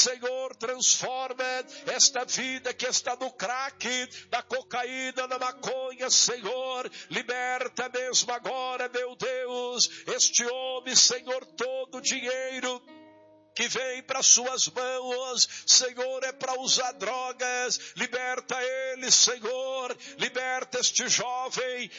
Senhor, transforma esta vida que está no crack, na cocaína, na maconha, Senhor, liberta mesmo agora, meu Deus, este homem, Senhor, todo o dinheiro que vem para suas mãos, Senhor, é para usar drogas. Liberta ele, Senhor, liberta este jovem